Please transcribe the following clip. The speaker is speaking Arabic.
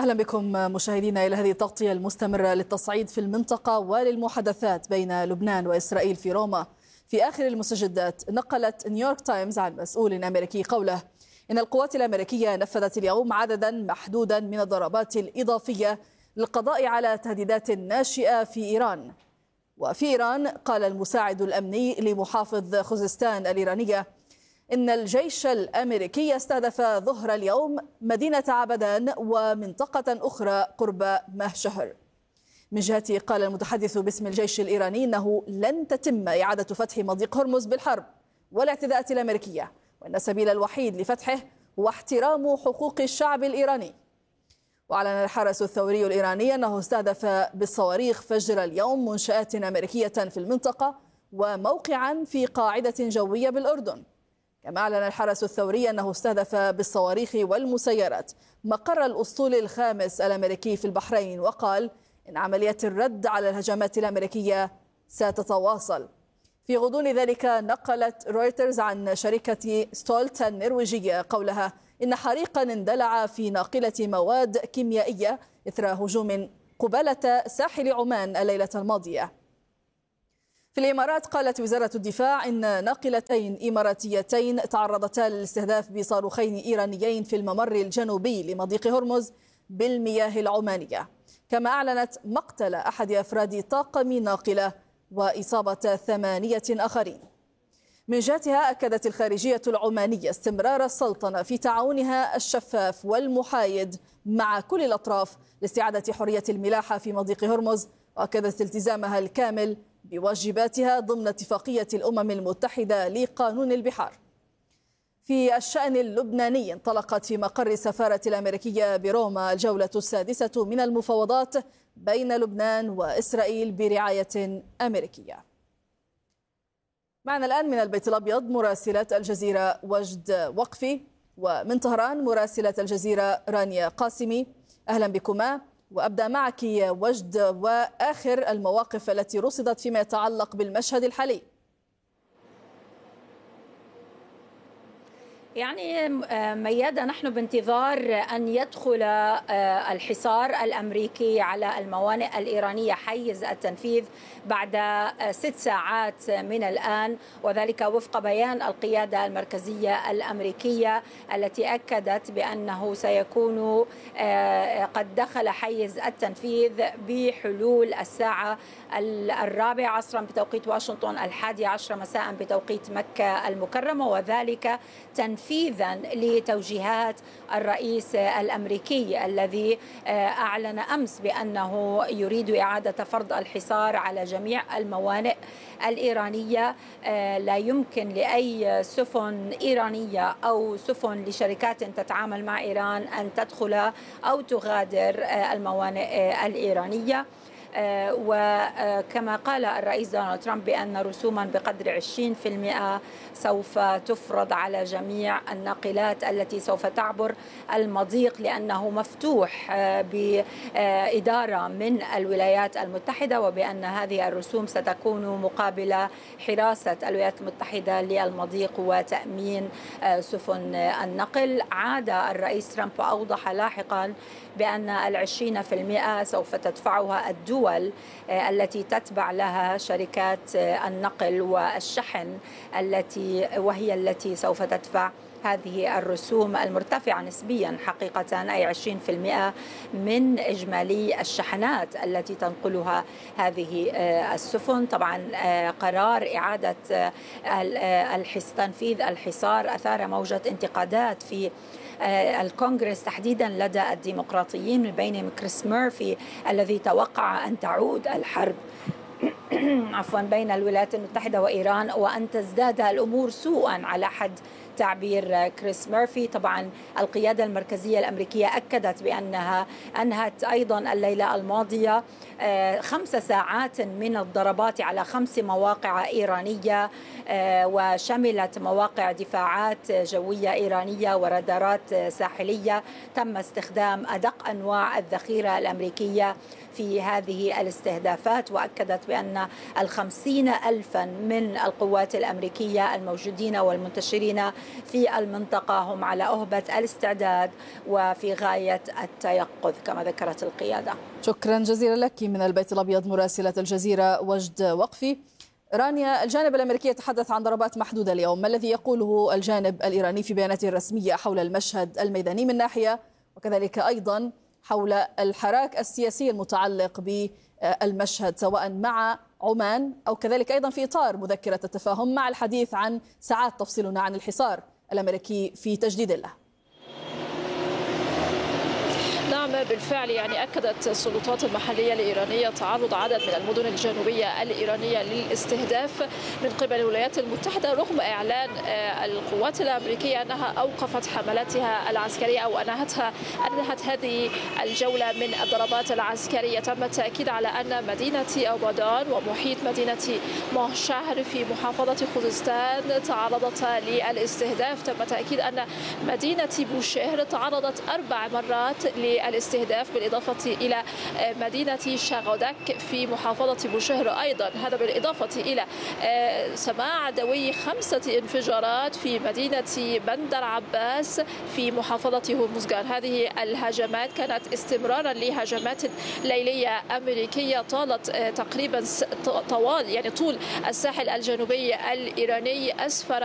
أهلا بكم مشاهدينا إلى هذه التغطية المستمرة للتصعيد في المنطقة وللمحادثات بين لبنان وإسرائيل في روما. في آخر المستجدات نقلت نيويورك تايمز عن مسؤول أمريكي قوله إن القوات الأمريكية نفذت اليوم عددا محدودا من الضربات الإضافية للقضاء على تهديدات ناشئة في إيران. وفي إيران قال المساعد الأمني لمحافظ خوزستان الإيرانية إن الجيش الأمريكي استهدف ظهر اليوم مدينة عبدان ومنطقة أخرى قرب مهشهر. من جهته قال المتحدث باسم الجيش الإيراني إنه لن تتم إعادة فتح مضيق هرمز بالحرب والاعتداءات الأمريكية، وأن السبيل الوحيد لفتحه هو احترام حقوق الشعب الإيراني. وأعلن الحرس الثوري الإيراني أنه استهدف بالصواريخ فجر اليوم منشآت أمريكية في المنطقة وموقعا في قاعدة جوية بالأردن. كما أعلن الحرس الثوري أنه استهدف بالصواريخ والمسيرات مقر الأسطول الخامس الأمريكي في البحرين، وقال إن عمليات الرد على الهجمات الأمريكية ستتواصل. في غضون ذلك نقلت رويترز عن شركة ستولت النرويجية قولها إن حريقا اندلع في ناقلة مواد كيميائية إثر هجوم قبالة ساحل عمان الليلة الماضية. في الإمارات قالت وزارة الدفاع إن ناقلتين إماراتيتين تعرضتا للاستهداف بصاروخين إيرانيين في الممر الجنوبي لمضيق هرمز بالمياه العمانية. كما أعلنت مقتل أحد أفراد طاقم ناقلة وإصابة 8 آخرين. من جهتها أكدت الخارجية العمانية استمرار السلطنة في تعاونها الشفاف والمحايد مع كل الأطراف لاستعادة حرية الملاحة في مضيق هرمز، وأكدت التزامها الكامل بواجباتها ضمن اتفاقية الأمم المتحدة لقانون البحار. في الشأن اللبناني انطلقت في مقر السفارة الأمريكية بروما الجولة السادسة من المفاوضات بين لبنان وإسرائيل برعاية أمريكية. معنا الآن من البيت الأبيض مراسلة الجزيرة وجد وقفي، ومن طهران مراسلة الجزيرة رانيا قاسمي. أهلا بكما، وأبدأ معك وجد وآخر المواقف التي رصدت فيما يتعلق بالمشهد الحالي. يعني ميادة، نحن بانتظار أن يدخل الحصار الأمريكي على الموانئ الإيرانية حيز التنفيذ بعد 6 ساعات من الآن، وذلك وفق بيان القيادة المركزية الأمريكية التي أكدت بأنه سيكون قد دخل حيز التنفيذ بحلول الساعة 4 عصرا بتوقيت واشنطن، 11 مساء بتوقيت مكة المكرمة، وذلك تنفيذا لتوجيهات الرئيس الأمريكي الذي أعلن أمس بأنه يريد إعادة فرض الحصار على جميع الموانئ الإيرانية. لا يمكن لأي سفن إيرانية أو سفن لشركات تتعامل مع إيران أن تدخل أو تغادر الموانئ الإيرانية. وكما قال الرئيس دونالد ترامب بأن رسوما بقدر 20% سوف تفرض على جميع الناقلات التي سوف تعبر المضيق، لأنه مفتوح بإدارة من الولايات المتحدة، وبأن هذه الرسوم ستكون مقابل حراسة الولايات المتحدة للمضيق وتأمين سفن النقل. عاد الرئيس ترامب وأوضح لاحقا بأن 20% سوف تدفعها الدول التي تتبع لها شركات النقل والشحن وهي التي سوف تدفع هذه الرسوم المرتفعة نسبيا حقيقة، أي 20% من إجمالي الشحنات التي تنقلها هذه السفن. طبعا قرار إعادة تنفيذ الحصار أثار موجة انتقادات في الكونغرس تحديدا لدى الديمقراطيين، من بينهم كريس ميرفي الذي توقع أن تعود الحرب بين الولايات المتحدة وإيران وأن تزداد الأمور سوءا على حد تعبير كريس ميرفي. طبعا القيادة المركزية الأمريكية أكدت بأنها أنهت أيضا الليلة الماضية 5 ساعات من الضربات على 5 مواقع إيرانية، وشملت مواقع دفاعات جوية إيرانية ورادارات ساحلية. تم استخدام أدق أنواع الذخيرة الأمريكية في هذه الاستهدافات، وأكدت بأن 50,000 من القوات الأمريكية الموجودين والمنتشرين في المنطقة هم على أهبة الاستعداد وفي غاية التيقظ كما ذكرت القيادة. شكرا جزيلا لك من البيت الأبيض مراسلة الجزيرة وجد وقفي. رانيا، الجانب الأمريكي يتحدث عن ضربات محدودة اليوم، ما الذي يقوله الجانب الإيراني في بياناته الرسمية حول المشهد الميداني من ناحية، وكذلك أيضا حول الحراك السياسي المتعلق بالمشهد سواء مع عمان أو كذلك أيضا في إطار مذكرة التفاهم مع الحديث عن ساعات تفصلنا عن الحصار الأمريكي في تجديد له؟ نعم بالفعل، أكدت السلطات المحلية الإيرانية تعرض عدد من المدن الجنوبية الإيرانية للاستهداف من قبل الولايات المتحدة، رغم إعلان القوات الأمريكية أنها أوقفت حملاتها العسكرية أو أنهت هذه الجولة من الضربات العسكرية. تم التأكيد على أن مدينة أبادان ومحيط مدينة ماهشهر في محافظة خوزستان تعرضت للاستهداف. تم تأكيد أن مدينة بوشهر تعرضت 4 مرات للاستهداف، بالإضافة إلى مدينة شاغودك في محافظة بوشهر أيضا، هذا بالإضافة إلى سماع دوي 5 انفجارات في مدينة بندر عباس في محافظة هرمزغان. هذه الهجمات كانت استمرارا لهجمات ليلية أمريكية طالت تقريبا طول الساحل الجنوبي الإيراني، أسفر